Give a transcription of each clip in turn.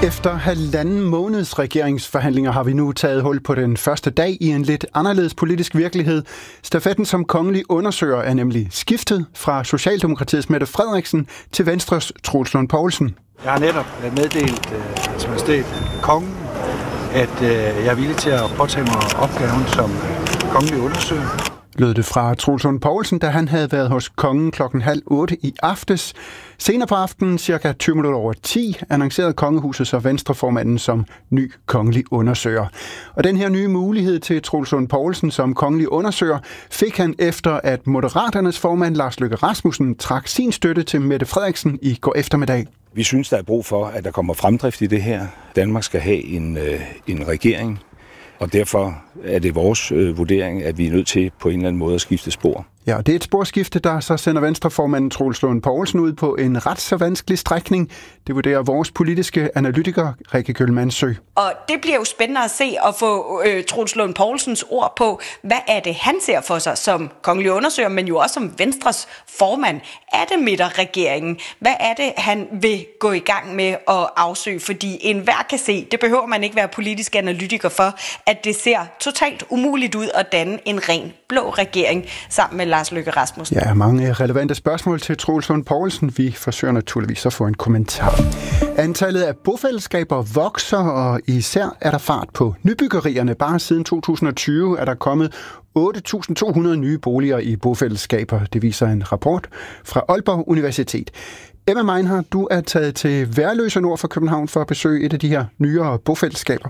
Efter 1,5 måneds regeringsforhandlinger har vi nu taget hul på den første dag i en lidt anderledes politisk virkelighed. Stafetten som kongelig undersøger er nemlig skiftet fra Socialdemokratiets Mette Frederiksen til Venstres Troels Lund Poulsen. Jeg har netop meddelt Hans Majestæt Kongen, at jeg er villig til at påtage mig opgaven som kongelig undersøger. Lød det fra Troels Lund Poulsen, da han havde været hos kongen 7:30 i aftes. Senere på aftenen, cirka 20 minutter over 10, annoncerede kongehuset så Venstreformanden som ny kongelig undersøger. Og den her nye mulighed til Troels Lund Poulsen som kongelig undersøger fik han efter, at Moderaternes formand Lars Løkke Rasmussen trak sin støtte til Mette Frederiksen i går eftermiddag. Vi synes, der er brug for, at der kommer fremdrift i det her. Danmark skal have en regering, og derfor er det vores vurdering, at vi er nødt til på en eller anden måde at skifte spor. Ja, det er et sporskifte, der så sender Venstreformanden Troels Lund Poulsen ud på en ret så vanskelig strækning. Det vurderer vores politiske analytiker Rikke Kjølmandsø. Og det bliver jo spændende at se og få Troels Lund Poulsens ord på, hvad er det, han ser for sig som kongelig undersøger, men jo også som Venstres formand. Er det midterregeringen? Hvad er det, han vil gå i gang med at afsøge? Fordi enhver kan se, det behøver man ikke være politisk analytiker for, at det ser totalt umuligt ud at danne en ren blå regering sammen med Lars Løkke Rasmussen. Ja, mange relevante spørgsmål til Troels Lund Poulsen. Vi forsøger naturligvis at få en kommentar. Antallet af bofællesskaber vokser, og især er der fart på nybyggerierne. Bare siden 2020 er der kommet 8.200 nye boliger i bofællesskaber. Det viser en rapport fra Aalborg Universitet. Emma Meinhardt, du er taget til Værløse nord for København for at besøge et af de her nyere bofællesskaber.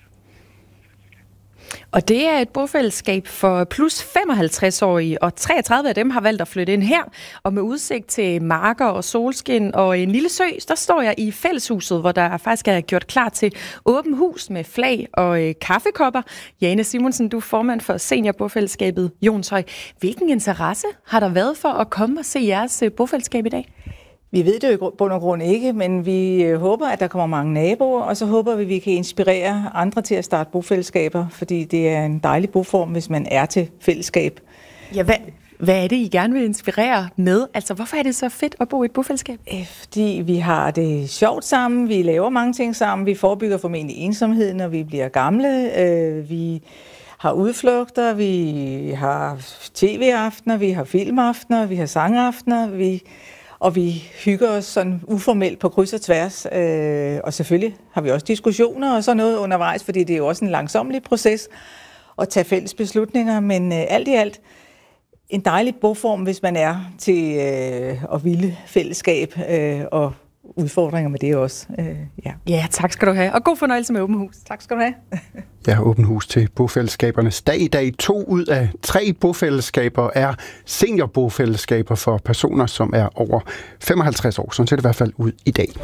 Og det er et bofællesskab for plus 55-årige, og 33 af dem har valgt at flytte ind her. Og med udsigt til marker og solskin og en lille sø, der står jeg i fælleshuset, hvor der faktisk er gjort klar til åben hus med flag og kaffekopper. Jane Simonsen, du er formand for seniorbofællesskabet Jonshøj. Hvilken interesse har der været for at komme og se jeres bofællesskab i dag? Vi ved det jo i bund og grund ikke, men vi håber, at der kommer mange naboer, og så håber vi, at vi kan inspirere andre til at starte bofællesskaber, fordi det er en dejlig boform, hvis man er til fællesskab. Ja, hvad er det, I gerne vil inspirere med? Altså, hvorfor er det så fedt at bo i et bofællesskab? Fordi vi har det sjovt sammen, vi laver mange ting sammen, vi forebygger formentlig ensomhed, når vi bliver gamle, vi har udflugter, vi har tv-aftener, vi har filmaftener, vi har sangaftener, og vi hygger os sådan uformelt på kryds og tværs. Og selvfølgelig har vi også diskussioner og sådan noget undervejs, fordi det er jo også en langsomlig proces at tage fælles beslutninger. Men alt i alt en dejlig boform, hvis man er til at ville fællesskab og udfordringer med det også. Ja, tak skal du have. Og god fornøjelse med Åben Hus. Tak skal du have. Ja, Åben Hus til bofællesskabernes dag i dag. 2 ud af 3 bofællesskaber er seniorbofællesskaber for personer, som er over 55 år. Sådan ser det i hvert fald ud i dag.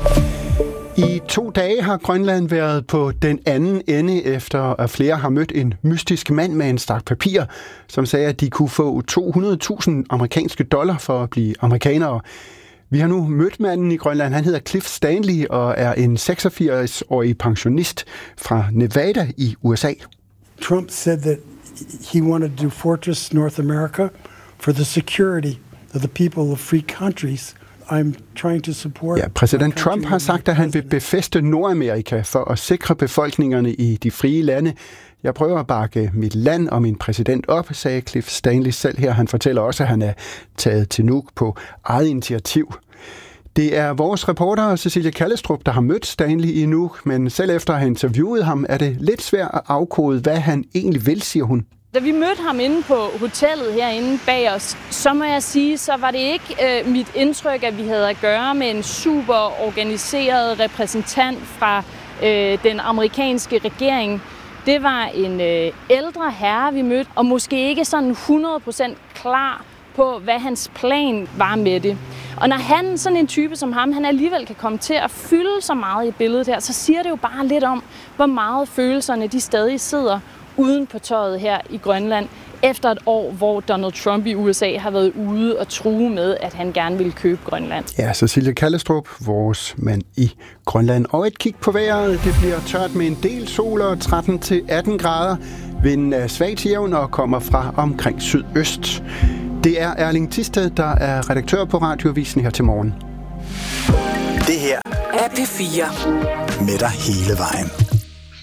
I 2 dage har Grønland været på den anden ende, efter at flere har mødt en mystisk mand med en stak papir, som sagde, at de kunne få $200.000 amerikanske dollar for at blive amerikanere. Vi har nu mødt manden i Grønland. Han hedder Cliff Stanley og er en 86-årig pensionist fra Nevada i USA. Trump said that he wanted to do Fortress North America for the security of the people of free countries. I'm trying to support. Ja, præsident Trump har sagt, at han vil befæste Nordamerika for at sikre befolkningerne i de frie lande. Jeg prøver at bakke mit land og min præsident op, sagde Cliff Stanley selv her. Han fortæller også, at han er taget til Nuuk på eget initiativ. Det er vores reporter Cecilie Kallestrup, der har mødt Stanley i Nuuk, men selv efter at have interviewet ham, er det lidt svært at afkode, hvad han egentlig vil, siger hun. Da vi mødte ham inde på hotellet herinde bag os, så må jeg sige, så var det ikke mit indtryk, at vi havde at gøre med en super organiseret repræsentant fra den amerikanske regering. Det var en ældre herre, vi mødte, og måske ikke sådan 100% klar på, hvad hans plan var med det. Og når han, sådan en type som ham, han alligevel kan komme til at fylde så meget i billedet her, så siger det jo bare lidt om, hvor meget følelserne de stadig sidder uden på tøjet her i Grønland, efter et år, hvor Donald Trump i USA har været ude og true med, at han gerne ville købe Grønland. Ja, Cecilie Kallestrup, vores mand i Grønland. Og et kig på vejret. Det bliver tørt med en del sol og 13-18 grader. Vinden er svag til jævn og kommer fra omkring sydøst. Det er Erling Thisted, der er redaktør på Radioavisen her til morgen. Det her er P4. Med dig hele vejen.